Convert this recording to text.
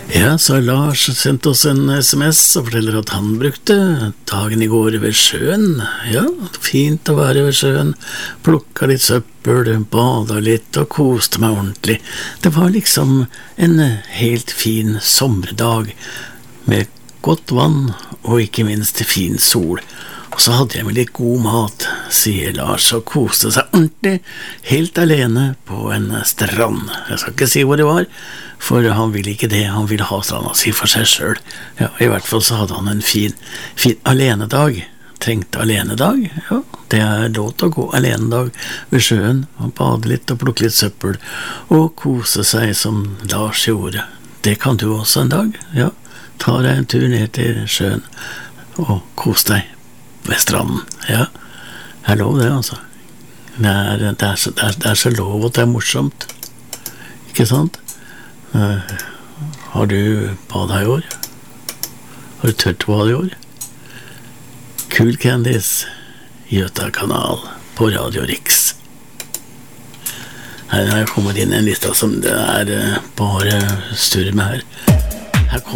Ja, så Lars sendte oss en SMS og forteller at han brukte dagen i går ved sjøen. Ja, fint å være ved sjøen. Plukka litt søppel, bada litt og koste meg ordentlig. Det var liksom en helt fin sommerdag med godt vann og ikke minst fin sol. Og så hadde jeg med litt god mat, sier Lars, og koste seg ordentlig, helt alene på en strand. Jeg skal ikke si hvor det var, for han ville ikke det, han ville ha stranda si for seg selv. Ja, i hvert fall så hadde han en fin alenedag. Trengte alenedag, ja, det er lov til å gå alenedag ved sjøen, og bade litt og plukke litt søppel, og kose seg som Lars gjorde. Det kan du også en dag, ja. Ta deg en tur ned til sjøen, og kos deg ved stranden, ja. Det er lov det, altså. Det er så lov at det er morsomt. Ikke sant? Har du badet i år? Har du tørt bade i år? Cool Candies, Gjøta kanal på Radio Riks. Her har jeg kommet inn i en lista som det er bare styr med her.